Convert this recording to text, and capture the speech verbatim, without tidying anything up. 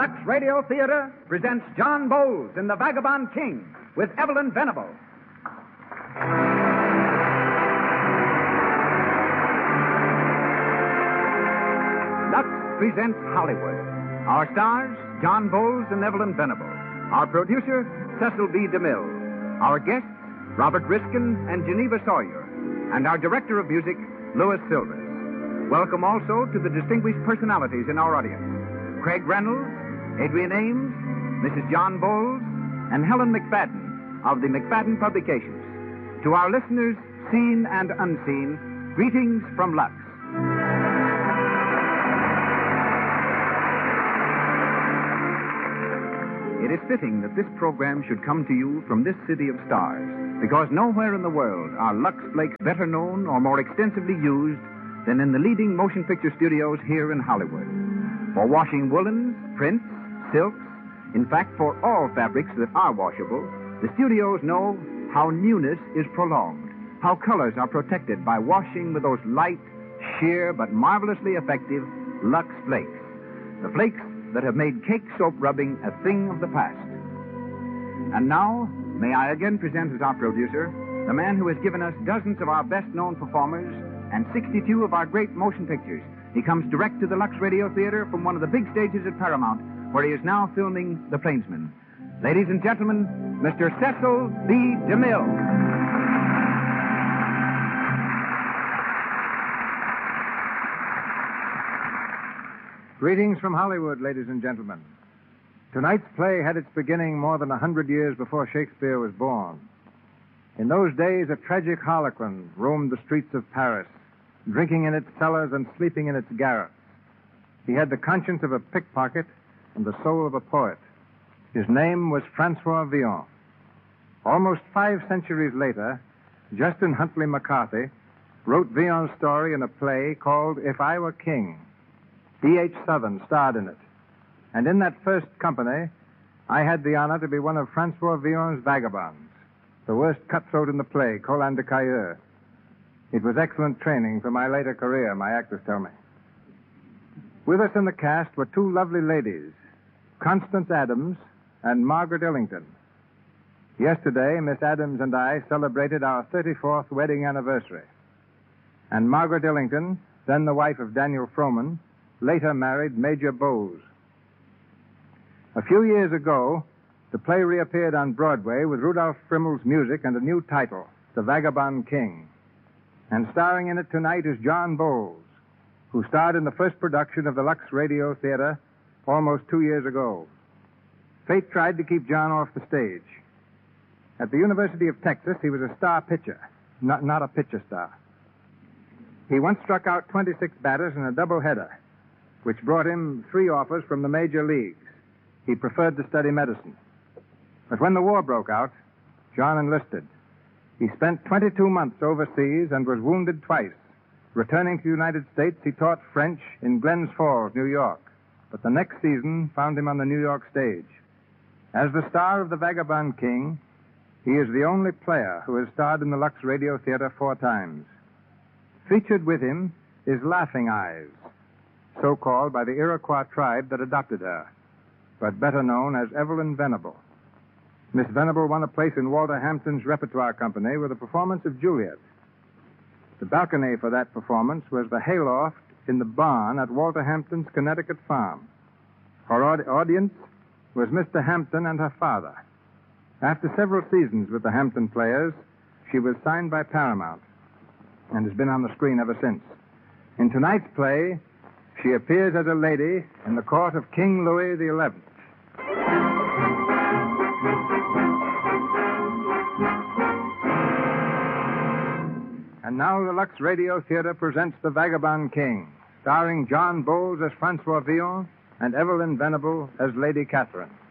Lux Radio Theater presents John Bowles in The Vagabond King with Evelyn Venable. Lux presents Hollywood. Our stars, John Bowles and Evelyn Venable. Our producer, Cecil B. DeMille. Our guests, Robert Riskin and Geneva Sawyer. And our director of music, Louis Silvers. Welcome also to the distinguished personalities in our audience. Craig Reynolds, Adrian Ames, Missus John Bowles, and Helen McFadden of the McFadden Publications. To our listeners, seen and unseen, greetings from Lux. It is fitting that this program should come to you from this city of stars, because nowhere in the world are Lux Flakes better known or more extensively used than in the leading motion picture studios here in Hollywood. For washing woolens, prints, silks, in fact, for all fabrics that are washable, the studios know how newness is prolonged, how colors are protected by washing with those light, sheer, but marvelously effective Lux Flakes. The flakes that have made cake soap rubbing a thing of the past. And now, may I again present as our producer the man who has given us dozens of our best-known performers and sixty-two of our great motion pictures. He comes direct to the Lux Radio Theater from one of the big stages at Paramount, where he is now filming The Plainsman. Ladies and gentlemen, Mister Cecil B. DeMille. Greetings from Hollywood, ladies and gentlemen. Tonight's play had its beginning more than a hundred years before Shakespeare was born. In those days, a tragic harlequin roamed the streets of Paris, drinking in its cellars and sleeping in its garrets. He had the conscience of a pickpocket and the soul of a poet. His name was Francois Villon. Almost five centuries later, Justin Huntley McCarthy wrote Villon's story in a play called If I Were King. D H Southern starred in it. And in that first company, I had the honor to be one of Francois Villon's vagabonds, the worst cutthroat in the play, Colin de Cailleux. It was excellent training for my later career, my actors tell me. With us in the cast were two lovely ladies, Constance Adams and Margaret Ellington. Yesterday, Miss Adams and I celebrated our thirty-fourth wedding anniversary. And Margaret Ellington, then the wife of Daniel Frohman, later married Major Bowles. A few years ago, the play reappeared on Broadway with Rudolph Frimmel's music and a new title, The Vagabond King. And starring in it tonight is John Bowles, who starred in the first production of the Lux Radio Theater almost two years ago. Fate tried to keep John off the stage. At the University of Texas, he was a star pitcher, not, not a pitcher star. He once struck out twenty-six batters in a doubleheader, which brought him three offers from the major leagues. He preferred to study medicine. But when the war broke out, John enlisted. He spent twenty-two months overseas and was wounded twice. Returning to the United States, he taught French in Glens Falls, New York. But the next season found him on the New York stage. As the star of The Vagabond King, he is the only player who has starred in the Lux Radio Theater four times. Featured with him is Laughing Eyes, so called by the Iroquois tribe that adopted her, but better known as Evelyn Venable. Miss Venable won a place in Walter Hampton's repertoire company with a performance of Juliet. The balcony for that performance was the hayloft in the barn at Walter Hampton's Connecticut farm. Her aud- audience was Mister Hampton and her father. After several seasons with the Hampton Players, she was signed by Paramount and has been on the screen ever since. In tonight's play, she appears as a lady in the court of King Louis the Eleventh. And now the Lux Radio Theater presents The Vagabond King, starring John Bowles as Francois Villon and Evelyn Venable as Lady Catherine.